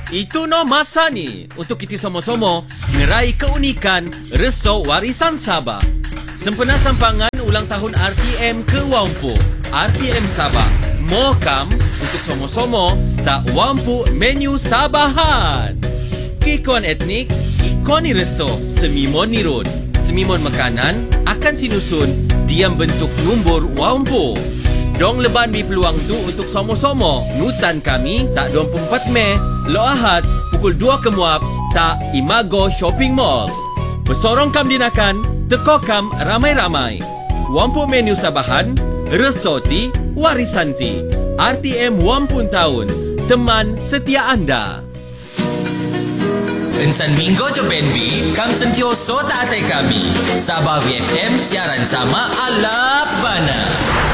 Itu no masa ni untuk kita sama-sama ngerai keunikan Reso Warisan Sabah. Sempena sampangan ulang tahun RTM ke Wampu. RTM Sabah mohkam untuk sama-sama tak wampu menu Sabahan. Ikon etnik, ikoni Reso, semimon nirun. Semimon makanan akan sinusun diam bentuk numbur wampu. Dong leban bi peluang tu untuk sama-sama nutan kami tak 24 Mei lo Ahad pukul 2 kemuap tak Imago Shopping Mall. Bersorong kam dinakan, teko kam ramai-ramai. Wampu menu Sabahan, Resoti, Warisanti. RTM Wampun Tahun, teman setia anda. Ensan minggu je BNB, kam sentioso tak atai kami. Sabah VFM siaran sama ala bana.